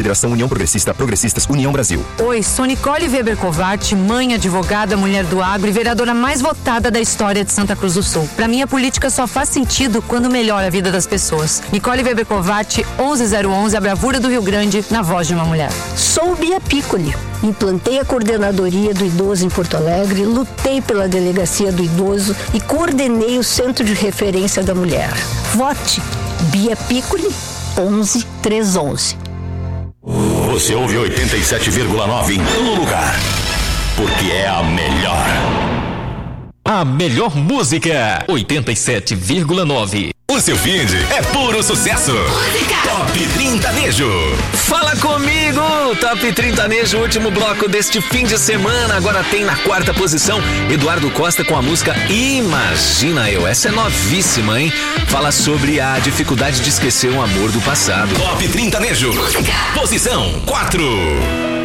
Federação União Progressista, Progressistas, União Brasil. Oi, sou Nicole Weber Covatti, mãe, advogada, mulher do agro e vereadora mais votada da história de Santa Cruz do Sul. Pra mim, a política só faz sentido quando melhora a vida das pessoas. Nicole Weber Covatti, 11011, a bravura do Rio Grande, na voz de uma mulher. Sou Bia Piccoli. Implantei a coordenadoria do idoso em Porto Alegre, lutei pela delegacia do idoso e coordenei o Centro de Referência da Mulher. Vote Bia Piccoli, 11311. Você ouve 87,9 em todo lugar, porque é a melhor. A melhor música, 87,9. O seu feed é puro sucesso. Música. Top 30 Nejo. Fala comigo, Top 30 Nejo, último bloco deste fim de semana. Agora tem na 4ª posição Eduardo Costa com a música Imagina Eu. Essa é novíssima, hein? Fala sobre a dificuldade de esquecer um amor do passado. Top 30 Nejo. Música. Posição 4.